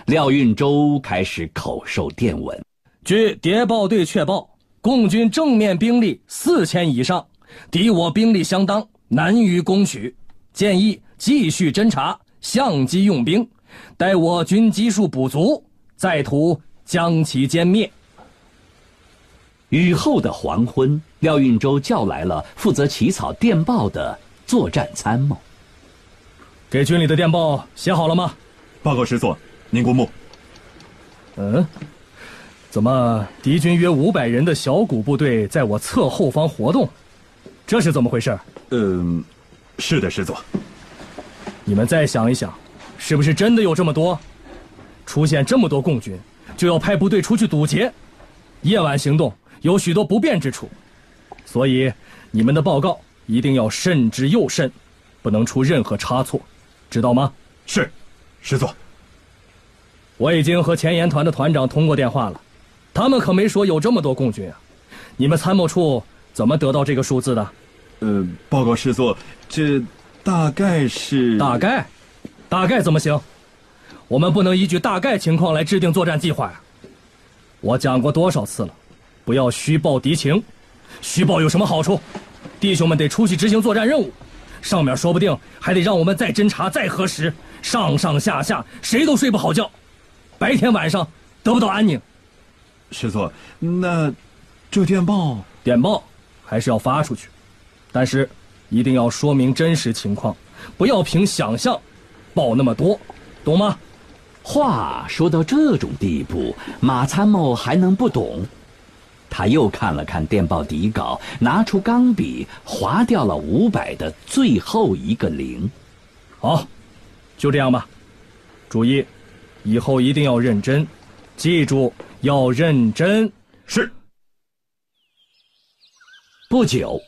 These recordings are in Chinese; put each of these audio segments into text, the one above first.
廖运周开始口授电文。 据谍报队确报，共军正面兵力4000以上，敌我兵力相当，难于攻取。建议继续侦察，相机用兵，待我军基数补足，再图将其歼灭。 雨后的黄昏，廖运周叫来了负责起草电报的作战参谋。 给军里的电报写好了吗？ 报告师座，您过目。 怎么敌军约500人的小股部队在我侧后方活动？这是怎么回事？ 是的，师座。 你们再想一想，是不是真的有这么多？出现这么多共军，就要派部队出去堵截。夜晚行动有许多不便之处，所以你们的报告一定要慎之又慎，不能出任何差错，知道吗？ 是，师座。 我已经和前沿团的团长通过电话了，他们可没说有这么多共军啊。你们参谋处怎么得到这个数字的？ 报告师座，这大概是…… 大概怎么行？我们不能依据大概情况来制定作战计划呀。我讲过多少次了，不要虚报敌情。虚报有什么好处？弟兄们得出去执行作战任务，上面说不定还得让我们再侦察再核实，上上下下谁都睡不好觉，白天晚上得不到安宁。 师座，那这电报还是要发出去，但是一定要说明真实情况，不要凭想象报那么多，懂吗？ 话说到这种地步，马参谋还能不懂？他又看了看电报底稿，拿出钢笔划掉了500的最后一个0。 好，就这样吧。注意，以后一定要认真，记住要认真。 是。 不久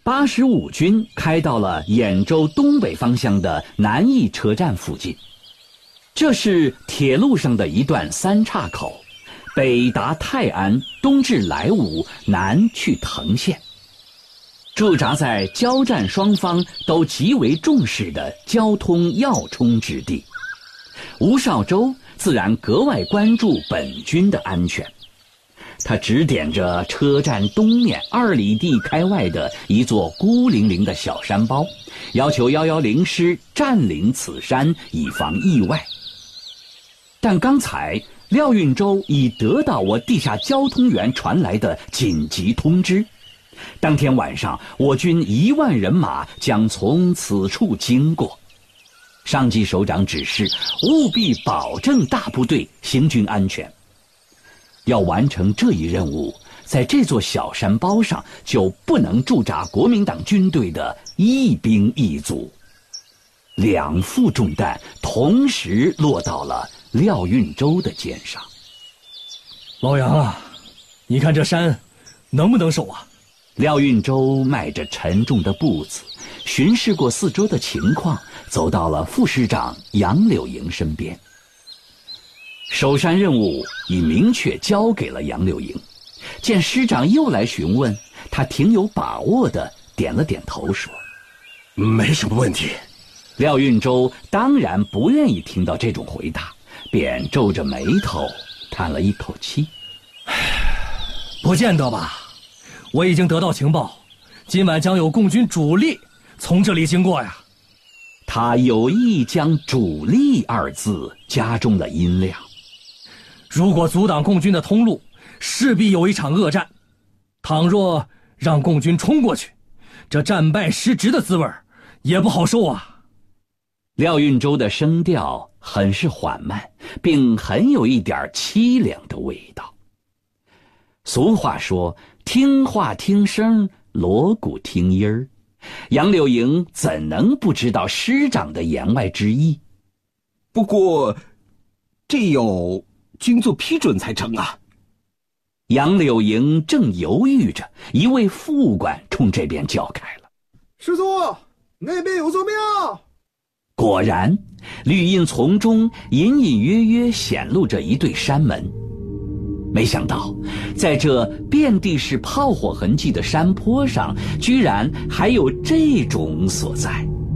，85军开到了兖州东北方向的南义车站附近。这是铁路上的一段3岔口，北达泰安，东至莱芜，南去藤县，驻扎在交战双方都极为重视的交通要冲之地。吴绍周自然格外关注本军的安全，他指点着车站东面2里地开外的一座孤零零的小山包，要求110师占领此山，以防意外。但刚才廖运周已得到我地下交通员传来的紧急通知，当天晚上我军1万人马将从此处经过。上级首长指示务必保证大部队行军安全。要完成这一任务，在这座小山包上就不能驻扎国民党军队的一兵一卒。2副重担同时落到了廖运周的肩上。 老杨啊，你看这山能不能守啊？ 廖运周迈着沉重的步子，巡视过四周的情况，走到了副师长杨柳营身边。守山任务已明确交给了杨柳营，见师长又来询问，他挺有把握的点了点头说： 没什么问题。 廖运周当然不愿意听到这种回答，便皱着眉头叹了一口气。 不见得吧，我已经得到情报，今晚将有共军主力从这里经过呀。 他有意将主力2字加重了音量。 如果阻挡共军的通路，势必有一场恶战。倘若让共军冲过去，这战败失职的滋味也不好受啊。 廖运周的声调很是缓慢，并很有一点凄凉的味道。俗话说，听话听声，锣鼓听音儿。杨柳营怎能不知道师长的言外之意？ 不过，这有军座批准才成啊。 杨柳营正犹豫着，一位副官冲这边叫开了： 师座，那边有座庙。 果然，绿荫丛中隐隐约约显露着一对山门。没想到，在这遍地是炮火痕迹的山坡上，居然还有这种所在。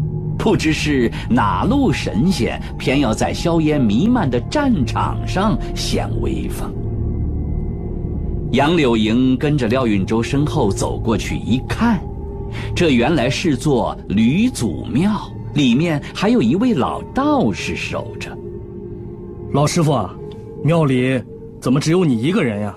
不知是哪路神仙，偏要在硝烟弥漫的战场上显威风。杨柳营跟着廖运周身后走过去一看，这原来是座吕祖庙，里面还有一位老道士守着。 老师傅啊，庙里怎么只有你一个人呀？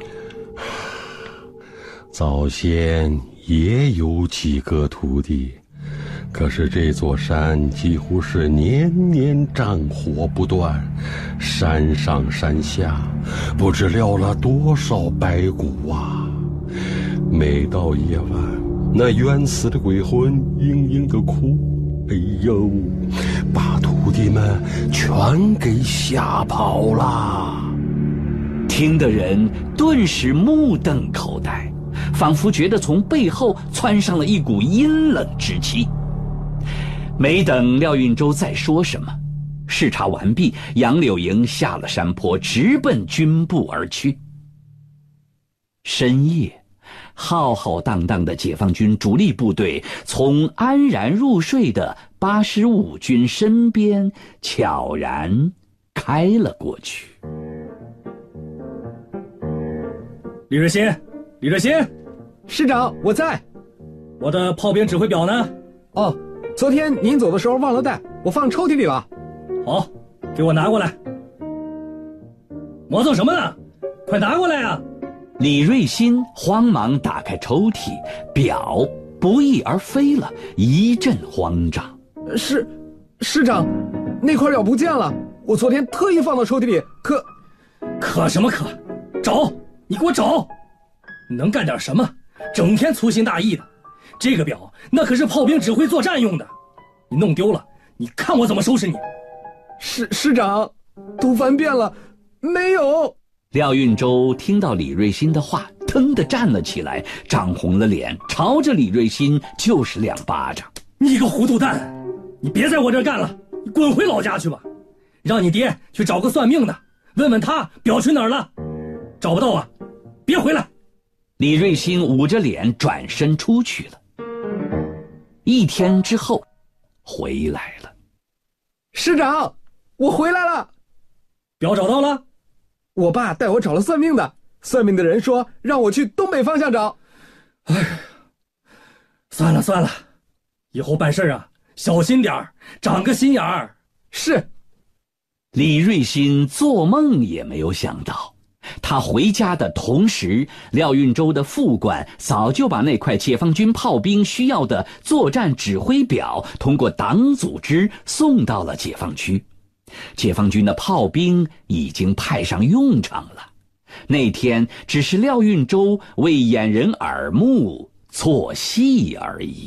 早先也有几个徒弟，可是这座山几乎是年年战火不断，山上山下不知撂了多少白骨啊！每到夜晚，那冤死的鬼魂嘤嘤地哭，哎呦，把徒弟们全给吓跑了。 听的人顿时目瞪口呆，仿佛觉得从背后窜上了一股阴冷之气。没等廖运周再说什么，视察完毕，杨柳营下了山坡，直奔军部而去。深夜，浩浩荡荡的解放军主力部队从安然入睡的85军身边悄然开了过去。 李瑞新，李瑞新， 师长，我在。 我的炮兵指挥表呢？ 哦，昨天您走的时候忘了带，我放抽屉里了。 好，给我拿过来。磨蹭什么呢？快拿过来啊！ 李瑞新慌忙打开抽屉，表不翼而飞了，一阵慌张。 师长，那块表不见了，我昨天特意放到抽屉里， 可什么可？找！你给我找！你能干点什么？整天粗心大意的。这个表那可是炮兵指挥作战用的，你弄丢了，你看我怎么收拾你！ 师长，都翻遍了，没有。 廖运周听到李瑞新的话，腾地站了起来，涨红了脸，朝着李瑞新就是2巴掌。 你个糊涂蛋，你别在我这儿干了，你滚回老家去吧，让你爹去找个算命的，问问他表去哪儿了。找不到啊，别回来。 李瑞新捂着脸转身出去了。1天之后回来了。 师长，我回来了。 表找到了？ 我爸带我找了算命的，算命的人说让我去东北方向找。 哎，算了，以后办事啊小心点儿，长个心眼儿。 是。 李瑞新做梦也没有想到，他回家的同时，廖运周的副官早就把那块解放军炮兵需要的作战指挥表通过党组织送到了解放区。解放军的炮兵已经派上用场了，那天只是廖运周为掩人耳目做戏而已。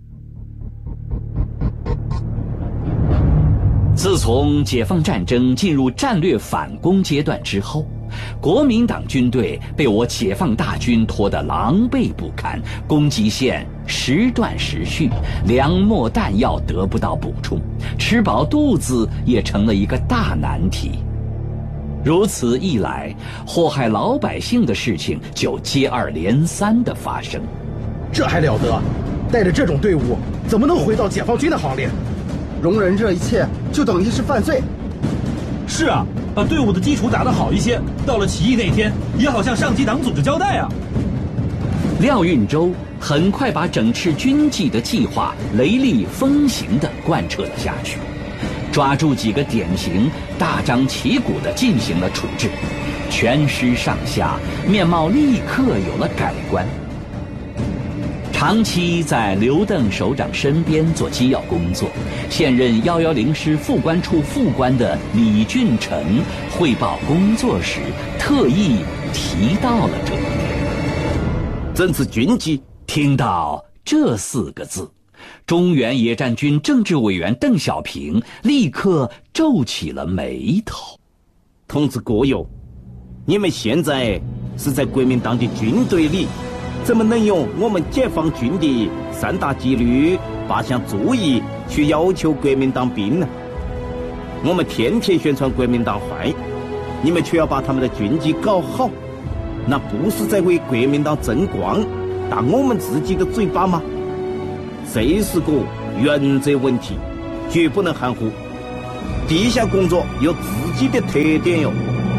自从解放战争进入战略反攻阶段之后，国民党军队被我解放大军拖得狼狈不堪，攻击线时断时续，粮秣弹药得不到补充，吃饱肚子也成了一个大难题。如此一来，祸害老百姓的事情就接二连三地发生。 这还了得？带着这种队伍，怎么能回到解放军的行列？容忍这一切，就等于是犯罪。 是啊，把队伍的基础打得好一些，到了起义那天，也好向上级党组织交代啊。 廖运周很快把整治军纪的计划雷厉风行地贯彻了下去，抓住几个典型，大张旗鼓地进行了处置，全师上下面貌立刻有了改观。长期在刘邓首长身边做机要工作，现任110师副官处副官的李俊臣汇报工作时，特意提到了这一点。 整治军纪， 听到这4个字，中原野战军政治委员邓小平立刻皱起了眉头。 同志各友，你们现在是在国民党的军队里，怎么能用我们解放军的3大纪律、8项注意去要求国民党兵呢？我们天天宣传国民党坏，你们却要把他们的军纪搞好，那不是在为国民党争光，打我们自己的嘴巴吗？这是个原则问题， 绝不能含糊。地下工作有自己的特点哟。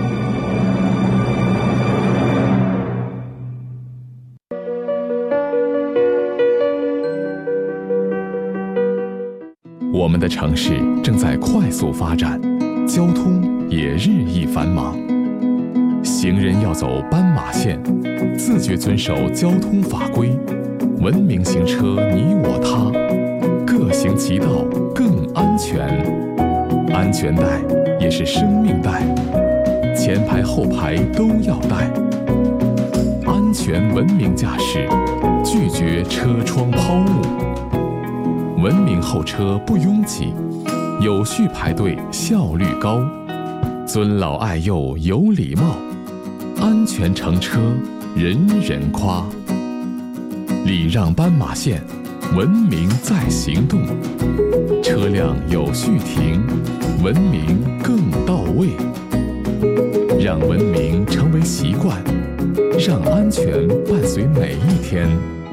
我们的城市正在快速发展，交通也日益繁忙。行人要走斑马线，自觉遵守交通法规，文明行车你我他，各行其道更安全。安全带也是生命带，前排后排都要带。安全文明驾驶，拒绝车窗抛物。文明候车不拥挤，有序排队效率高，尊老爱幼有礼貌，安全乘车人人夸。礼让斑马线，文明在行动，车辆有序停，文明更到位。让文明成为习惯，让安全伴随每一天。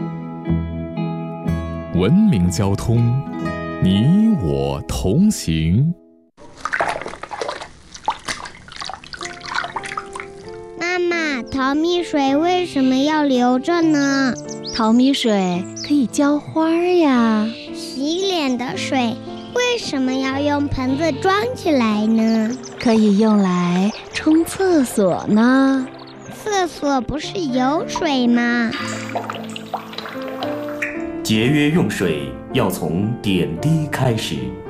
文明交通，你我同行。 妈妈，淘米水为什么要留着呢？ 淘米水可以浇花呀。 洗脸的水为什么要用盆子装起来呢？ 可以用来冲厕所呢。 厕所不是有水吗？ 节约用水要从点滴开始。